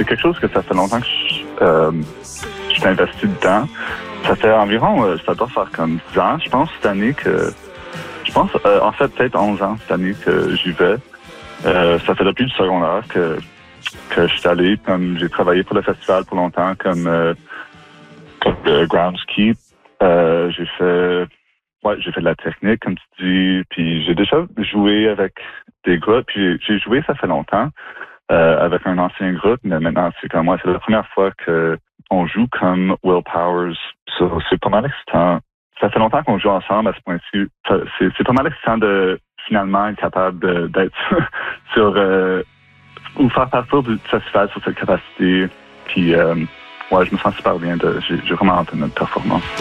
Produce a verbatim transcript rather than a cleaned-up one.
c'est quelque chose que ça fait longtemps que je, euh, je suis investi dedans. Ça fait environ, euh, ça doit faire comme dix ans, je pense, cette année que... Je pense, euh, en fait, peut-être onze ans cette année que j'y vais. Euh, ça fait depuis le secondaire que, que je suis allé. Comme j'ai travaillé pour le festival pour longtemps, comme, euh, comme le groundskeep. Euh, j'ai fait... Ouais, j'ai fait de la technique, comme tu dis, puis j'ai déjà joué avec des groupes, puis j'ai, j'ai joué, ça fait longtemps, euh, avec un ancien groupe, mais maintenant, c'est comme moi, c'est la première fois que on joue comme Will Powers. So, c'est pas mal excitant. Ça fait longtemps qu'on joue ensemble à ce point-ci. Ça, c'est, c'est pas mal excitant de finalement être capable de, d'être sur, euh, ou faire partie du festival sur cette capacité, puis euh, ouais, je me sens super bien, de, j'ai, j'ai vraiment hâte de notre performance.